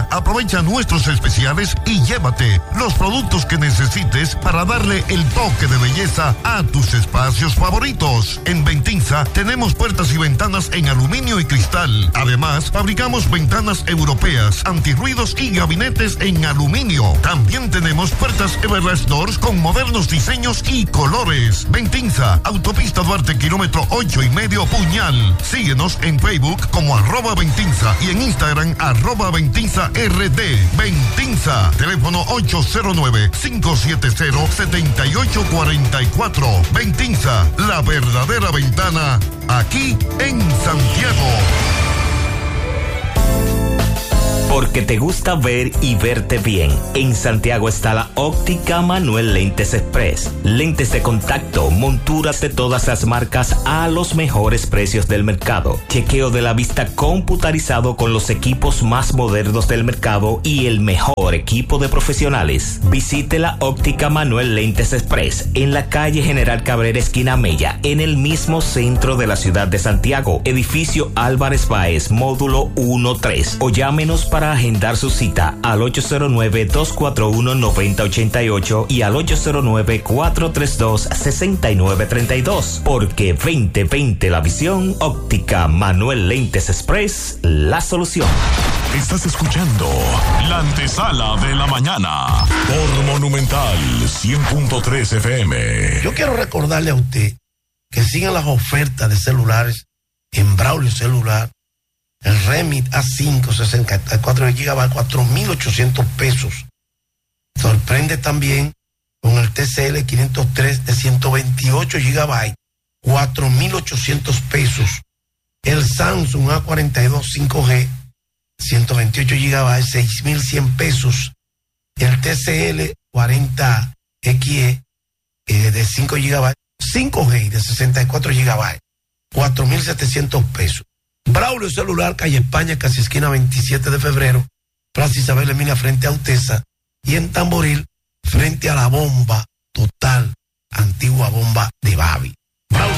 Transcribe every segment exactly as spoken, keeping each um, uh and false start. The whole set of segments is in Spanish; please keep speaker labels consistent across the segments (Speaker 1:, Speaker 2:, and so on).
Speaker 1: Ventanza, aprovecha nuestros especiales y llévate los productos que necesites para darle el toque de belleza a tus espacios favoritos. En Ventanza tenemos puertas y ventanas en aluminio y cristal. Además, fabricamos ventanas europeas, antirruidos y gabinetes en aluminio. También tenemos puertas Everlast Doors con modernos diseños y colores. Ventanza, Autopista Duarte, kilómetro ocho y medio, Puñal. Síguenos en Facebook como arroba Ventanza y en Instagram arroba Ventanza R D. Ventanza, teléfono ocho cero nueve, cinco siete cero, siete ocho cuatro cuatro. Ventanza, la verdadera ventana, aquí en Santiago.
Speaker 2: Porque te gusta ver y verte bien. En Santiago está la Óptica Manuel Lentes Express. Lentes de contacto, monturas de todas las marcas a los mejores precios del mercado. Chequeo de la vista computarizado con los equipos más modernos del mercado y el mejor equipo de profesionales. Visite la Óptica Manuel Lentes Express en la calle General Cabrera, esquina Mella, en el mismo centro de la ciudad de Santiago. Edificio Álvarez Báez, módulo uno tres. O llámenos para Para agendar su cita al ocho cero nueve, dos cuatro uno, nueve cero ocho ocho y al ocho cero nueve, cuatro tres dos, seis nueve tres dos. Porque veinte veinte la visión, Óptica Manuel Lentes Express, la solución.
Speaker 3: Estás escuchando la antesala de la mañana por Monumental cien punto tres F M.
Speaker 4: Yo quiero recordarle a usted que sigan las ofertas de celulares en Braulio Celular. El Remit A cinco, sesenta y cuatro gigabytes, cuatro mil ochocientos pesos. Sorprende también con el T C L quinientos tres de ciento veintiocho gigabytes, cuatro mil ochocientos pesos. El Samsung A cuarenta y dos cinco G, ciento veintiocho gigabytes, seis mil cien pesos. El T C L cuarenta X E eh, de cinco gigabytes, cinco G de sesenta y cuatro gigabytes, cuatro mil setecientos pesos. Braulio Celular, calle España, casi esquina veintisiete de febrero, Plaza Isabel Emilia frente a Utesa, y en Tamboril, frente a la bomba total, antigua bomba de Babi. Braulio.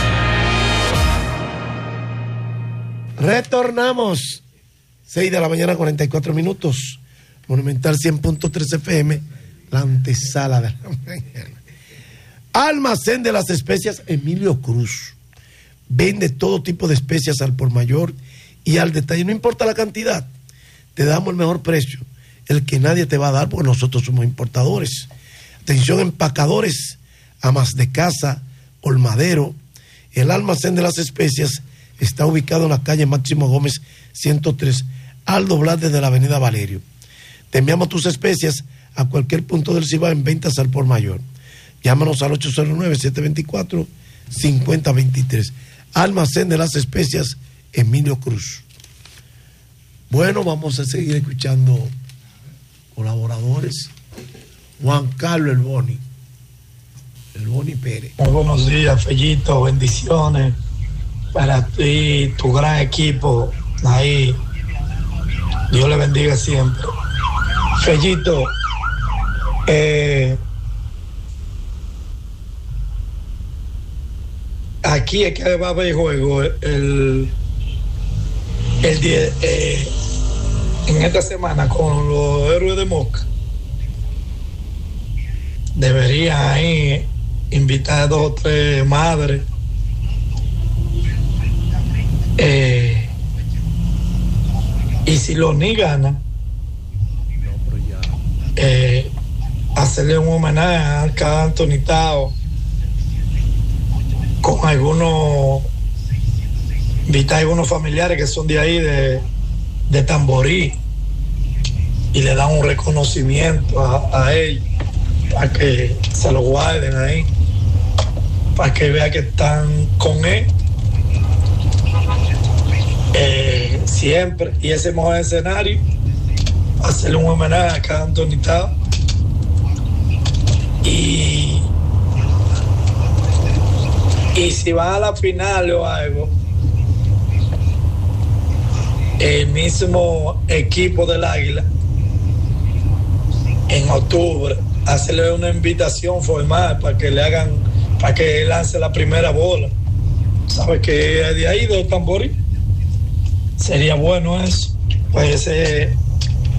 Speaker 4: Retornamos, seis de la mañana, cuarenta y cuatro minutos, Monumental cien punto tres F M, la antesala de la mañana. Almacén de las Especias Emilio Cruz. Vende todo tipo de especias al por mayor y al detalle, no importa la cantidad, te damos el mejor precio, el que nadie te va a dar porque nosotros somos importadores. Atención, empacadores, amas de casa, colmadero. El Almacén de las Especias está ubicado en la calle Máximo Gómez ciento tres, al doblar desde la avenida Valerio. Te enviamos tus especias a cualquier punto del Cibao en ventas al por mayor. Llámanos al ocho cero nueve, siete dos cuatro, cinco cero dos tres. Almacén de las Especias Emilio Cruz. Bueno, vamos a seguir escuchando colaboradores. Juan Carlos El Boni, El Boni Pérez.
Speaker 5: Muy buenos días, Fellito, bendiciones para ti, tu gran equipo ahí. Dios le bendiga siempre. Fellito, eh, aquí es que va a haber juego el, el día, eh, en esta semana con los Héroes de Moca. Debería ahí invitar a dos o tres madres, eh, y si los ni ganan, eh, hacerle un homenaje a Arca Anthony Tao con algunos, invitar a algunos familiares que son de ahí, de, de Tamborí, y le dan un reconocimiento a, a ellos, para que se lo guarden ahí, para que vea que están con él eh, siempre. Y ese mejor escenario, hacerle un homenaje a cada Anthony Tao. Y y si van a la final o algo, el mismo equipo del Águila en octubre hacerle una invitación formal para que le hagan, para que lance la primera bola. ¿Sabes que de ahí de Tamborí? Sería bueno eso. Pues ese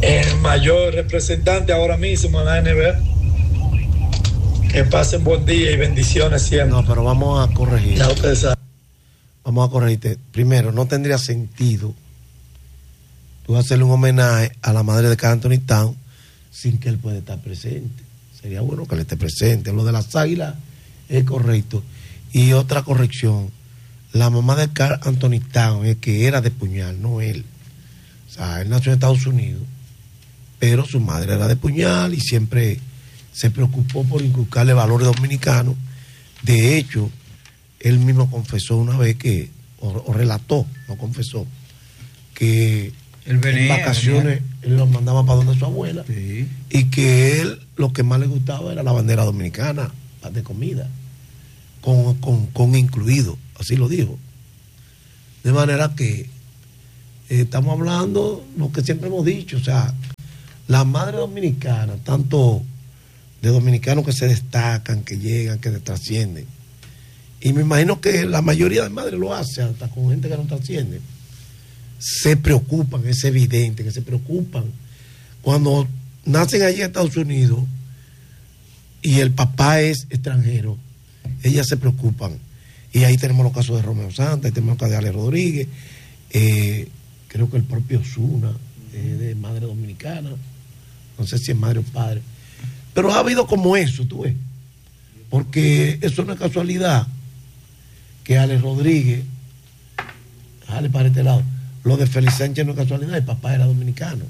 Speaker 5: el mayor representante ahora mismo en la N B A. Que pasen buen día y bendiciones siempre.
Speaker 4: No, pero vamos a corregir.
Speaker 5: Ya ustedes saben.
Speaker 4: Vamos a corregirte. Primero, no tendría sentido tú hacerle un homenaje a la madre de Karl Anthony Towns sin que él pueda estar presente. Sería bueno que él esté presente. Lo de las águilas es correcto. Y otra corrección, la mamá de Karl Anthony Towns es que era de Puñal, no él. O sea, él nació en Estados Unidos, pero su madre era de Puñal y siempre se preocupó por inculcarle valores dominicanos. De hecho, él mismo confesó una vez que, o, o relató, no confesó, que él venía, en vacaciones venía. Él los mandaba para donde su abuela, sí. Y que él lo que más le gustaba era la bandera dominicana de comida, con, con, con incluido, así lo dijo. De manera que eh, estamos hablando lo que siempre hemos dicho, o sea, la madre dominicana, tanto de dominicanos que se destacan, que llegan, que trascienden. Y me imagino que la mayoría de madres lo hace, hasta con gente que no trasciende. Se preocupan, es evidente que se preocupan. Cuando nacen allí en Estados Unidos y el papá es extranjero, ellas se preocupan. Y ahí tenemos los casos de Romeo Santos, ahí tenemos los casos de Ale Rodríguez, eh, creo que el propio Osuna, eh, de madre dominicana, no sé si es madre o padre. Pero ha habido como eso, tú ves. Porque eso no es casualidad que Ale Rodríguez, Ale para este lado, lo de Félix Sánchez no es casualidad, el papá era dominicano.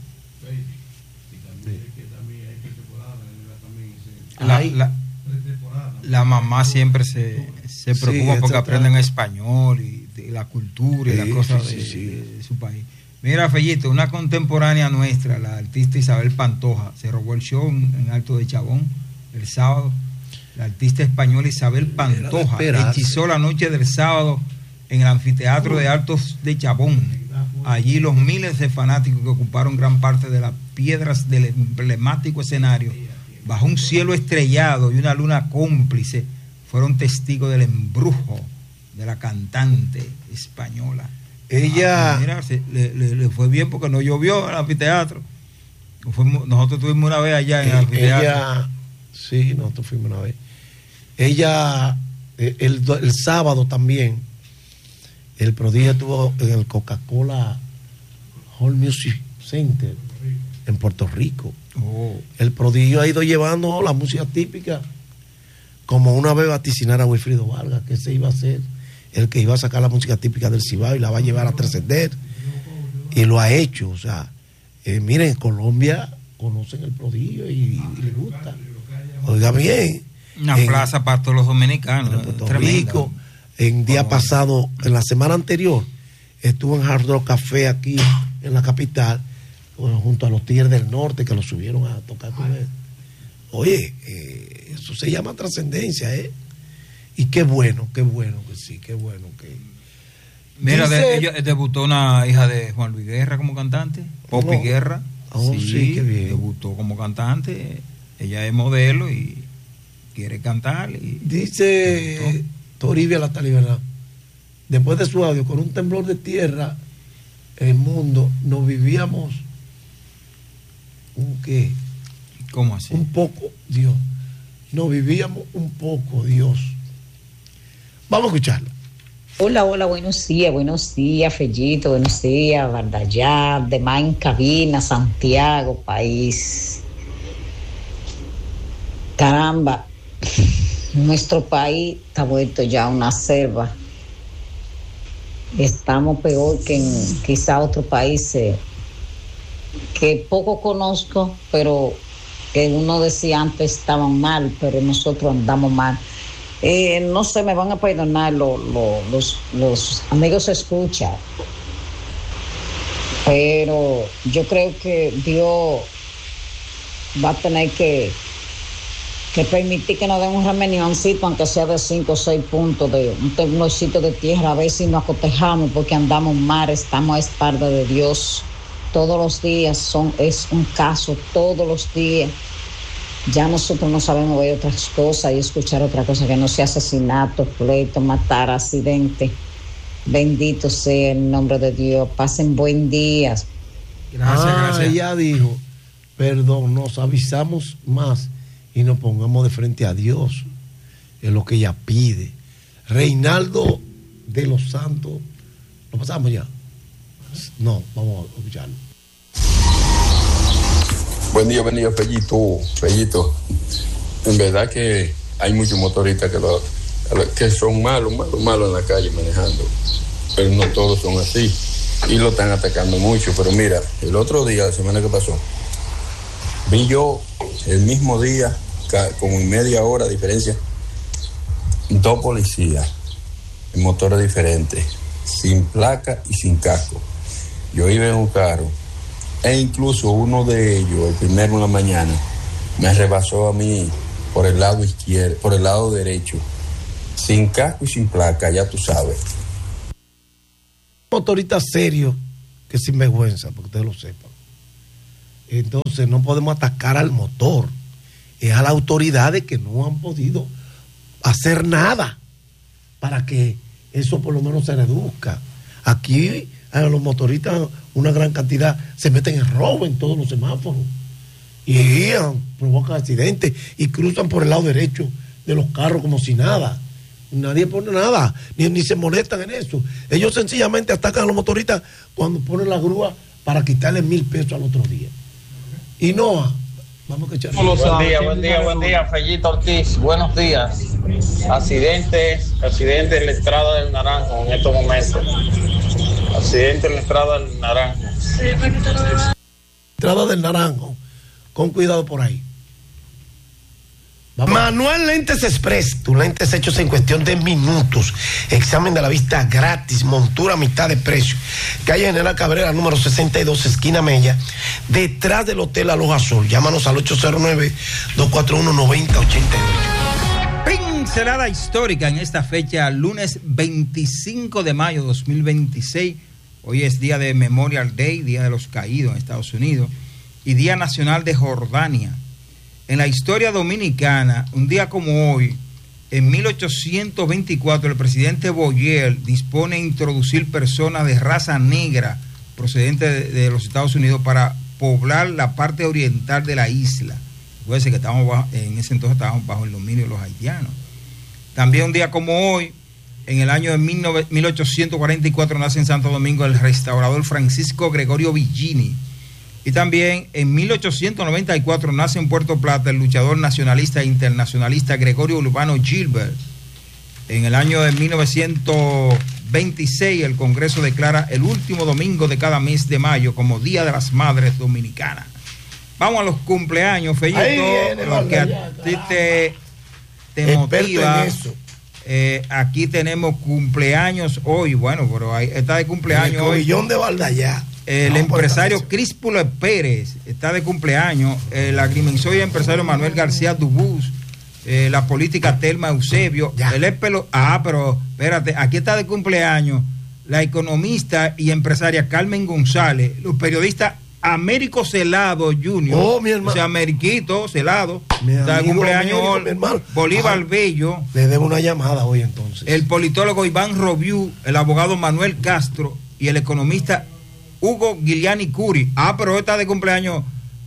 Speaker 6: La, la, la mamá siempre se, se preocupa sí, porque aprenden español y de la cultura y sí, las cosas sí, de, sí. De, de su país. Mira, Fellito, una contemporánea nuestra, la artista Isabel Pantoja, se robó el show en, en Alto de Chabón el sábado. La artista española Isabel Pantoja hechizó la noche del sábado en el anfiteatro de Altos de Chabón. Allí los miles de fanáticos que ocuparon gran parte de las piedras del emblemático escenario, bajo un cielo estrellado y una luna cómplice, fueron testigos del embrujo de la cantante española.
Speaker 4: Ella...
Speaker 6: Ah, mira, se, le, le, le fue bien porque no llovió en el anfiteatro. Fuimos, nosotros estuvimos una vez allá en el anfiteatro.
Speaker 4: Ella, sí, nosotros fuimos una vez. Ella, el, el, el sábado también, el prodigio estuvo en el Coca-Cola Hall Music Center en Puerto Rico. Oh. El prodigio ha ido llevando la música típica, como una vez vaticinar a Wilfrido Vargas, que se iba a hacer el que iba a sacar la música típica del Cibao y la va a llevar a trascender, y lo ha hecho. O sea, eh, miren, en Colombia conocen el prodigio y, y les gusta. Oiga bien,
Speaker 6: una en, plaza para todos los dominicanos
Speaker 4: en Puerto Rico. En día oh. pasado, en la semana anterior, estuvo en Hard Rock Café aquí en la capital, bueno, junto a los Tigres del Norte, que lo subieron a tocar con él. Oye, eh, eso se llama trascendencia, ¿eh? Y qué bueno, qué bueno que sí, qué bueno que...
Speaker 6: Mira, dice, de, ella debutó una hija de Juan Luis Guerra como cantante, Popi no. Guerra.
Speaker 4: Oh, sí, sí, qué bien.
Speaker 6: Debutó como cantante, ella es modelo y quiere cantar. Y
Speaker 4: dice Toribia La Libertad, después de su audio, con un temblor de tierra, el mundo, nos vivíamos un qué.
Speaker 6: ¿Cómo así?
Speaker 4: Un poco, Dios. Nos vivíamos un poco, Dios. Vamos a escucharla.
Speaker 7: Hola, hola, buenos días, buenos días, Fellito, buenos días, Bardallá, demás en cabina, Santiago, país. Caramba, nuestro país está vuelto ya una selva. Estamos peor que en quizá otros países que poco conozco, pero que uno decía antes estaban mal, pero nosotros andamos mal. Eh, no sé, me van a perdonar lo, lo, los, los amigos escuchan, pero yo creo que Dios va a tener que, que permitir que nos den un remenioncito, aunque sea de cinco o seis puntos, de un temblorcito de tierra, a ver si nos acotejamos, porque andamos mal, estamos a espalda de Dios. Todos los días son, es un caso, todos los días. Ya nosotros no sabemos ver otras cosas y escuchar otra cosa que no sea asesinato, pleito, matar, accidente. Bendito sea el nombre de Dios. Pasen buen día.
Speaker 4: Gracias, ah, gracias. Ella dijo perdón, nos avisamos más y nos pongamos de frente a Dios. Es lo que ella pide. Reinaldo de los Santos. ¿Lo pasamos ya? No, vamos a escucharlo.
Speaker 8: Buen día, buen día, Fellito. Fellito. En verdad que hay muchos motoristas que, lo, que son malos, malos, malos en la calle manejando. Pero no todos son así. Y lo están atacando mucho. Pero mira, el otro día, la semana que pasó, vi yo el mismo día, como en media hora de diferencia, dos policías en motores diferentes, sin placa y sin casco. Yo iba en un carro e incluso uno de ellos, el primero en la mañana, me rebasó a mí por el lado izquierdo, por el lado derecho, sin casco y sin placa, ya tú sabes.
Speaker 4: Motorista serio que sin vergüenza, porque ustedes lo sepan. Entonces no podemos atacar al motor, es a las autoridades que no han podido hacer nada para que eso por lo menos se reduzca. Aquí a los motoristas una gran cantidad se meten en robo en todos los semáforos y guían, provocan accidentes y cruzan por el lado derecho de los carros como si nada. Nadie pone nada, ni, ni se molestan en eso. Ellos sencillamente atacan a los motoristas cuando ponen la grúa para quitarles mil pesos al otro día. Y no, vamos a echar.
Speaker 9: Buen día, buen día, buen día, Fellito Ortiz. Buenos días. Accidentes, accidente en la entrada del Naranjo en estos momentos. Accidente en la entrada del Naranjo.
Speaker 4: Entrada del Naranjo. Con cuidado por ahí. Vamos. Manuel Lentes Express, tus lentes hechos en cuestión de minutos. Examen de la vista gratis, montura a mitad de precio. Calle General Cabrera, número sesenta y dos, esquina Mella, detrás del Hotel Aloha Sol. Llámanos al ocho cero nueve, dos cuatro uno, nueve cero ocho ocho.
Speaker 6: Pincelada histórica en esta fecha, lunes veinticinco de mayo de dos mil veintiséis. Hoy es día de Memorial Day, Día de los Caídos en Estados Unidos, y Día Nacional de Jordania. En la historia dominicana, un día como hoy, en mil ochocientos veinticuatro, el presidente Boyer dispone de introducir personas de raza negra procedentes de, de los Estados Unidos para poblar la parte oriental de la isla. Recuerden que estábamos bajo, en ese entonces estábamos bajo el dominio de los haitianos. También un día como hoy, en el año de mil ochocientos cuarenta y cuatro, nace en Santo Domingo el restaurador Francisco Gregorio Villini. Y también en mil ochocientos noventa y cuatro nace en Puerto Plata el luchador nacionalista e internacionalista Gregorio Urbano Gilbert. En el año de mil novecientos veintiséis el Congreso declara el último domingo de cada mes de mayo como Día de las Madres Dominicanas. Vamos a los cumpleaños, Fellito, lo que a ti te, te motiva. Eh, aquí tenemos cumpleaños hoy, bueno, pero ahí está de cumpleaños
Speaker 4: el
Speaker 6: hoy.
Speaker 4: de Valdallá.
Speaker 6: El empresario Críspulo Pérez está de cumpleaños, el agrimensor y empresario Manuel García Dubús, eh, la política Telma Eusebio, ya. el pelo, ah, pero espérate, aquí está de cumpleaños la economista y empresaria Carmen González, los periodistas Américo Celado junior,
Speaker 4: oh, mi hermano.
Speaker 6: O sea, Ameriquito Celado,
Speaker 4: mi
Speaker 6: está de cumpleaños
Speaker 4: Américo,
Speaker 6: hoy,
Speaker 4: mi hermano.
Speaker 6: Bolívar
Speaker 4: Ajá.
Speaker 6: Bello.
Speaker 4: Le debo una llamada hoy entonces.
Speaker 6: El politólogo Iván Robiú, el abogado Manuel Castro y el economista Hugo Giuliani Curi. Ah, pero está de cumpleaños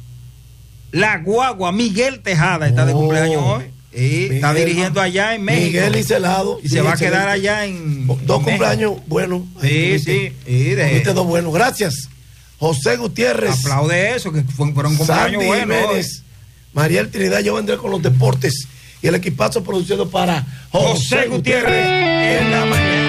Speaker 6: la guagua Miguel Tejada, está oh, de cumpleaños hoy. Y Miguel, está dirigiendo allá en México.
Speaker 4: Miguel y Celado.
Speaker 6: Y sí, se va excelente. a quedar allá en.
Speaker 4: Dos en cumpleaños buenos.
Speaker 6: Sí, sí. sí
Speaker 4: de... dos buenos. Gracias. José Gutiérrez.
Speaker 6: Aplaude eso, que fueron cumpleaños buenos. Jiménez,
Speaker 4: Mariel Trinidad, yo vendré con los deportes y el equipazo producido para José, José Gutiérrez, Gutiérrez en la mañana.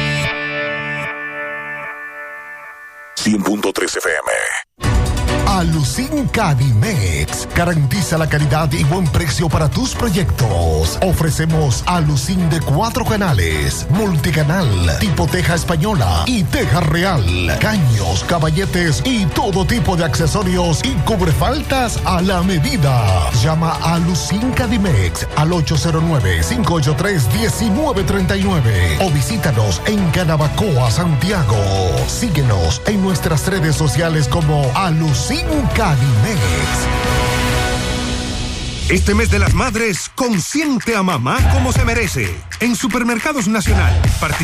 Speaker 3: cien punto tres F M.
Speaker 10: Alucin Cadimex garantiza la calidad y buen precio para tus proyectos. Ofrecemos Alucin de cuatro canales, multicanal, tipo teja española y teja real, caños, caballetes y todo tipo de accesorios y cubrefaltas a la medida. Llama a Alucin Cadimex al ocho cero nueve, cinco ocho tres, uno nueve tres nueve o visítanos en Canabacoa, Santiago. Síguenos en nuestras redes sociales como Alucin Cadimex.
Speaker 11: Este mes de las madres, consiente a mamá como se merece. En Supermercados Nacional, participa